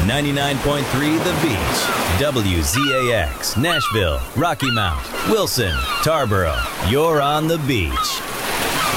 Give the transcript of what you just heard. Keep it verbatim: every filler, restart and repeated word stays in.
ninety-nine point three The Beach. W Z A X, Nashville, Rocky Mount, Wilson, Tarboro. You're on the beach.